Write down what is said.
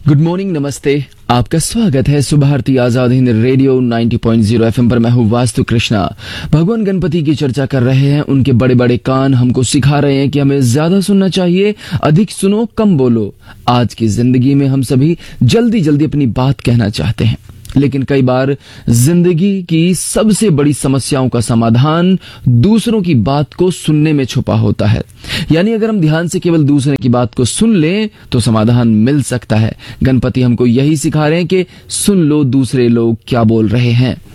Good morning, नमस्ते। आपका स्वागत है सुबह भारती आजाद हिंद रेडियो 90.0 एफएम पर। मैं हूँ वास्तु कृष्णा। भगवान गणपति की चर्चा कर रहे हैं। उनके बड़े बड़े कान हमको सिखा रहे हैं कि हमें ज्यादा सुनना चाहिए, अधिक सुनो, कम बोलो। आज की जिंदगी में हम सभी जल्दी जल्दी अपनी बात कहना चाहते हैं, लेकिन कई बार जिंदगी की सबसे बड़ी समस्याओं का समाधान दूसरों की बात को सुनने में छुपा होता है। यानी अगर हम ध्यान से केवल दूसरे की बात को सुन लें तो समाधान मिल सकता है। गणपति हमको यही सिखा रहे हैं कि सुन लो दूसरे लोग क्या बोल रहे हैं।